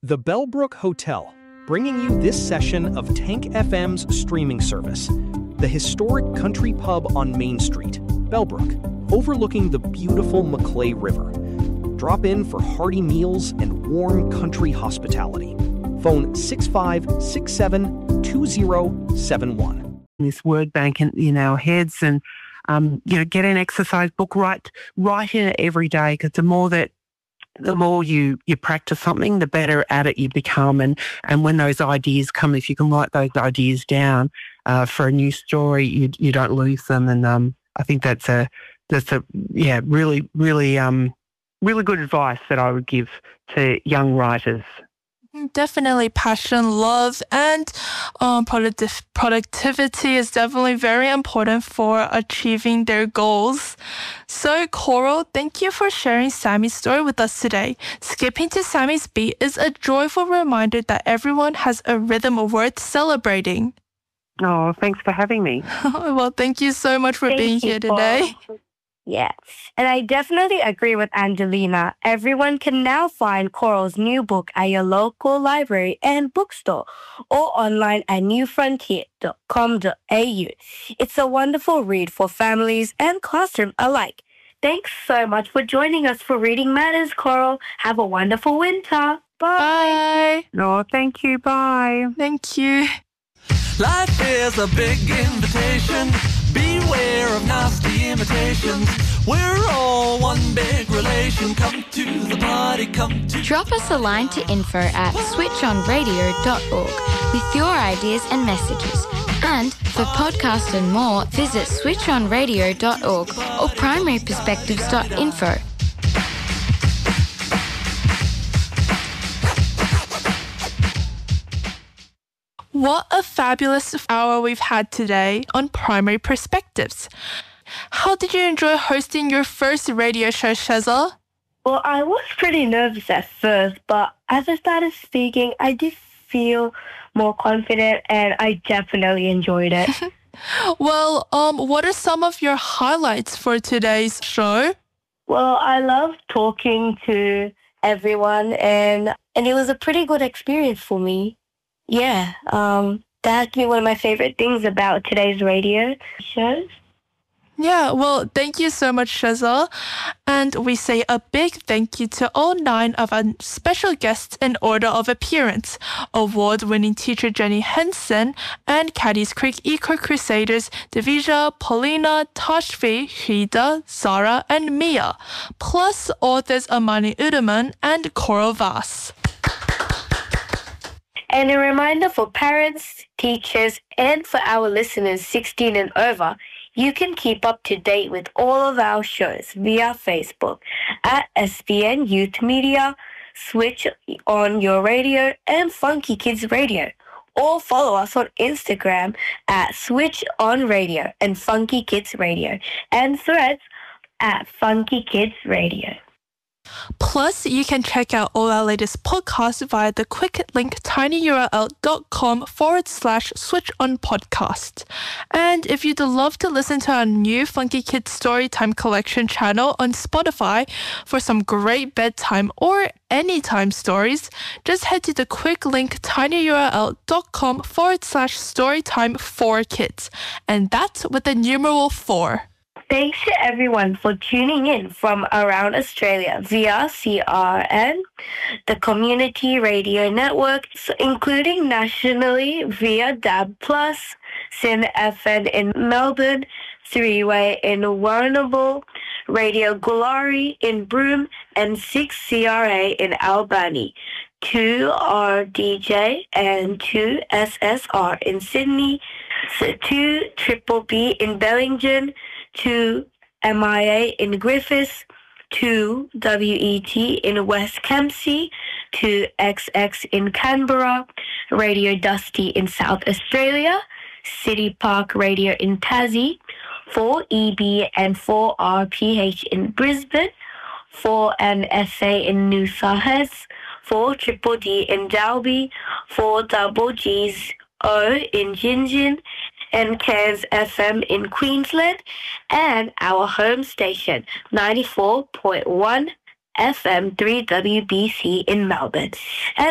The Bellbrook Hotel, bringing you this session of Tank FM's streaming service. The historic country pub on Main Street, Bellbrook, overlooking the beautiful Maclay River. Drop in for hearty meals and warm country hospitality. Phone 6567-2071. This word bank in our heads and, get an exercise book, write in it every day, because the more you practice something, the better at it you become. And when those ideas come, if you can write those ideas down for a new story, you don't lose them. And I think that's a really good advice that I would give to young writers. Definitely passion, love, and productivity is definitely very important for achieving their goals. So, Coral, thank you for sharing Sammy's story with us today. Skipping to Sammy's beat is a joyful reminder that everyone has a rhythm worth celebrating. Oh, thanks for having me. Well, thank you so much for being here today. Yes, and I definitely agree with Angelina. Everyone can now find Coral's new book at your local library and bookstore or online at newfrontier.com.au. It's a wonderful read for families and classroom alike. Thanks so much for joining us for Reading Matters, Coral. Have a wonderful winter. Bye. Bye. Oh, thank you. Bye. Thank you. Life is a big invitation. Beware of nasty imitations. We're all one big relation. Come to the party, come to... Drop us a line to info@switchonradio.org with your ideas and messages. And for podcasts and more, visit switchonradio.org or primaryperspectives.info. What a fabulous hour we've had today on Primary Perspectives. How did you enjoy hosting your first radio show, Shezza? Well, I was pretty nervous at first, but as I started speaking, I did feel more confident and I definitely enjoyed it. Well, what are some of your highlights for today's show? Well, I loved talking to everyone and it was a pretty good experience for me. Yeah, that's been one of my favorite things about today's radio shows. Yeah, well, thank you so much, Shezza. And we say a big thank you to all 9 of our special guests in order of appearance. Award-winning teacher Jenny Henson and Caddy's Creek Eco Crusaders Divija, Paulina, Tashvi, Hida, Zara, and Mia. Plus authors Amani Udaman and Coral Vass. And a reminder for parents, teachers, and for our listeners 16 and over, you can keep up to date with all of our shows via Facebook at SBN Youth Media, Switch on Your Radio, and Funky Kids Radio. Or follow us on Instagram at Switch on Radio and Funky Kids Radio, and Threads at Funky Kids Radio. Plus, you can check out all our latest podcasts via the quick link tinyurl.com/switchonpodcast. And if you'd love to listen to our new Funky Kids Storytime Collection channel on Spotify for some great bedtime or anytime stories, just head to the quick link tinyurl.com/storytime4kids. And that's with the numeral 4. Thanks to everyone for tuning in from around Australia via CRN, the Community Radio Network, including nationally via DAB+, SYN FM in Melbourne, 3-Way in Warrnambool, Radio Glory in Broome, and 6CRA in Albany, 2RDJ and 2SSR in Sydney, 2BBB in Bellingen, 2 MIA in Griffiths, 2 WET in West Kempsey, 2 XX in Canberra, Radio Dusty in South Australia, City Park Radio in Tassie, 4 EB and 4 RPH in Brisbane, 4 NSA in New South Wales, 4 Triple D in Dalby, 4 Double G's O in Gingin, and Cairns FM in Queensland, and our home station, 94.1 FM 3WBC in Melbourne. And